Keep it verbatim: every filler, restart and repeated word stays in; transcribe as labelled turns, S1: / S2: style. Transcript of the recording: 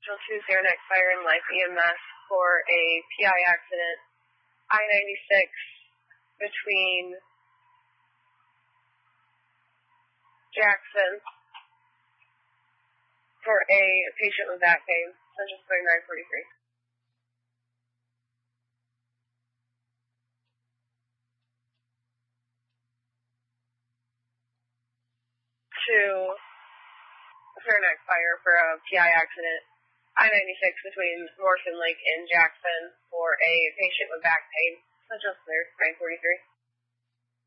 S1: two Saranac Fire and Life E M S for a P I accident, I ninety-six between Jackson for a patient with back pain, Central Square nine forty-three. To Saranac Fire for a P I accident, I ninety-six between Morrison Lake and Jackson for a patient with back pain, Central Square nine forty-three.